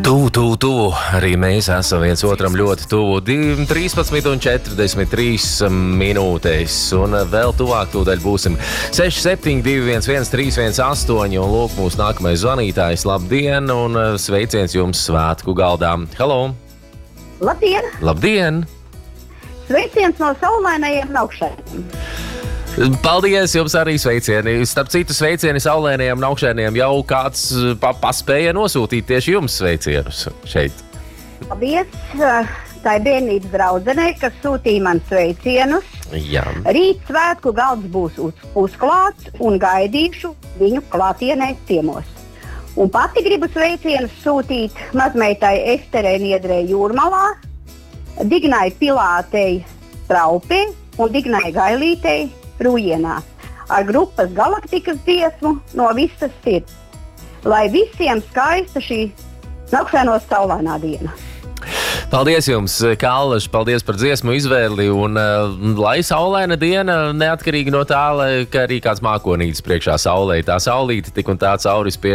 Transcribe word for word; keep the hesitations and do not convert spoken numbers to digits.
Tuvu, tuvu, tuvu. Arī mēs esam viens otram ļoti tuvu. trīspadsmit un četrdesmit trīs minūtēs. Un vēl tuvāk tūdaļ būsim seši septiņi divi viens viens trīs viens astoņi. Un lūk, mūsu nākamais zvanītājs. Labdien un sveiciens jums svētku galdā. Halo! Labdien! Labdien! Sveiciens no saulainajiem Naukšēniem. Paldies, jums arī sveicieni. Starp citu, sveicieni saulēniem Naukšēniem jau kāds pa paspēja nosūtīt tieši jums sveicienus šeit. Paldies tai bērnības draudzenei, kas sūtīja man sveicienus. Jā. Rīt svētku galds būs uz, uzklāts un gaidīšu viņu klātienē ciemos. Un pati gribu sveicienus sūtīt mazmeitai Esterei Niedrei Jūrmalā, Dignai Pilātei Traupē un Dignai Gailītei Rūjienā ar grupas Galaktikas dziesmu No visas sirds. Lai visiem skaista šī Naukšēnos saulainā diena. Paldies jums, Kallaš, paldies par dziesmu izvēli un uh, lai saulaina diena neatkarīgi no tā, lai, ka arī kāds mākonītis priekšā saulē. Tā saulīte tik un tā cauri spiež